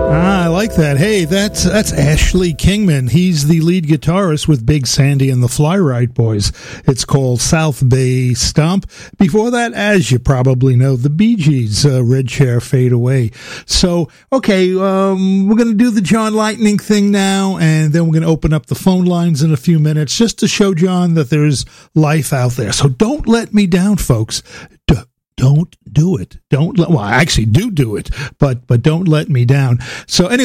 I like that. Hey, that's Ashley Kingman. He's the lead guitarist with Big Sandy and the Fly-Right Boys. It's called South Bay Stomp. Before that, as you probably know, the Bee Gees, Red Chair Fade Away. So, okay, we're going to do the John Lightning thing now, and then we're going to open up the phone lines in a few minutes just to show John that there's life out there. So don't let me down, folks. Don't do it. Well, I actually do it, but don't let me down. So anyway.